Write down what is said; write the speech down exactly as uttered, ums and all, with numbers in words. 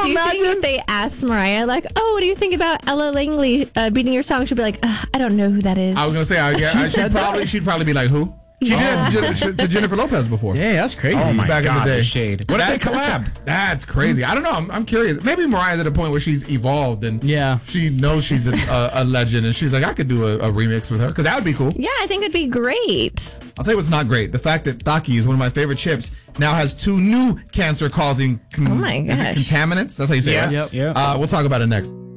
you imagine? think if they asked Mariah, like, oh, what do you think about Ella Langley uh, beating your song? She'd be like, uh, I don't know who that is. I was gonna say, I, yeah, She I, said she'd probably that? she'd probably be like, who? She Yeah. did that to, Jen- to Jennifer Lopez before. Yeah, that's crazy. Oh my Back in the God, day. the shade. What if they That's- collab? That's crazy. I don't know. I'm, I'm curious. Maybe Mariah's at a point where she's evolved and Yeah. she knows she's a, a, a legend and she's like, I could do a, a remix with her because that would be cool. Yeah, I think it'd be great. I'll tell you what's not great. The fact that Taki is one of my favorite chips now has two new cancer-causing con- Oh my is it gosh. contaminants. That's how you say Yeah. it. Yep. Yeah. Uh, we'll talk about it next.